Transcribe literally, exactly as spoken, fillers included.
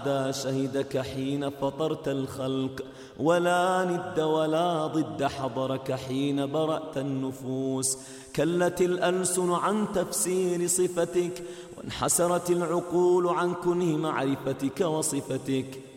أحدا شهدك حين فطرت الخلق، ولا ند ولا ضد حضرك حين برأت النفوس. كلت الألسن عن تفسير صفتك، وانحسرت العقول عن كنه معرفتك وصفتك.